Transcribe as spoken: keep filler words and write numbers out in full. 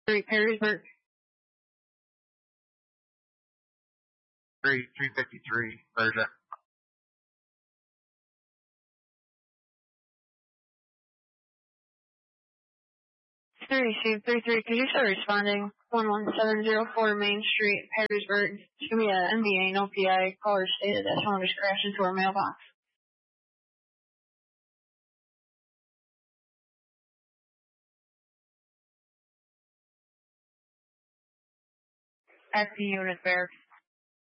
Three Perrysburg. Three three fifty three Versa. Three two three three. Could you start responding? One one seven zero four Main Street, Perrysburg. It's gonna be a M B A, no P I. Caller stated that someone just crashed into our mailbox. S P unit there.